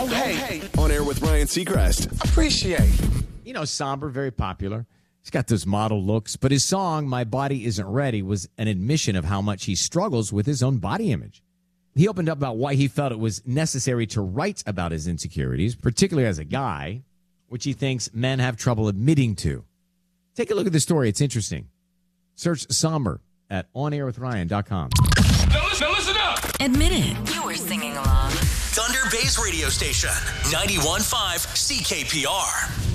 Oh, hey. On Air with Ryan Seacrest. Appreciate. You know, somber, very popular. He's got those model looks, but his song, My Body Isn't Ready, was an admission of how much he struggles with his own body image. He opened up about why he felt it was necessary to write about his insecurities, particularly as a guy, which he thinks men have trouble admitting to. Take a look at the story. It's interesting. Search somber at onairwithryan.com. Now listen up. Admit it. You were singing along. Thunder Bay's radio station, 91.5 CKPR.